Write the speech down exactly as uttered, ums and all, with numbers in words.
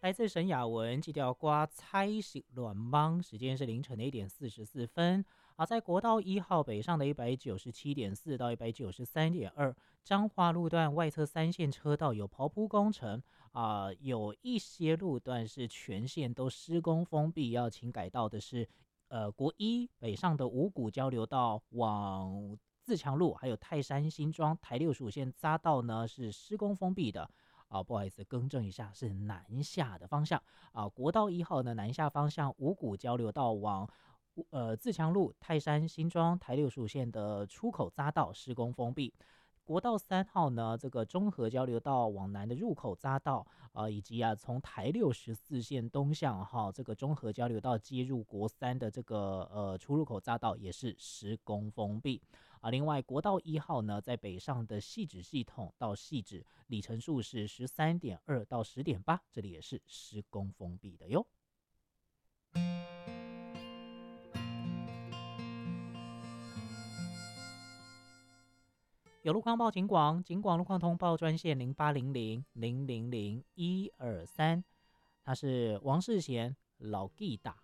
来自沈雅文，记条瓜猜喜乱芒，时间是凌晨的一点四十四分。啊，在国道一号北上的一百九十七点四到一百九十三点二，彰化路段外侧三线车道有刨铺工程啊、有一些路段是全线都施工封闭，要请改道的是呃国一北上的五股交流道往自强路，还有泰山新庄台六十五线匝道呢是施工封闭的。啊，不好意思，更正一下，是南下的方向啊。国道一号呢，南下方向五股交流道往呃自强路、泰山、新庄、台六十五线的出口匝道施工封闭。国道三号呢，这个中和交流道往南的入口匝道，呃，以及啊从台六十四线东向哈，这个中和交流道接入国三的这个呃出入口匝道也是施工封闭。啊，另外国道一号呢，在北上的汐止系统到汐止里程数是十三点二到十点八，这里也是施工封闭的哟。有路况报警广，警广路况通报专线零八零零零零零一二三，他是王世贤老纪打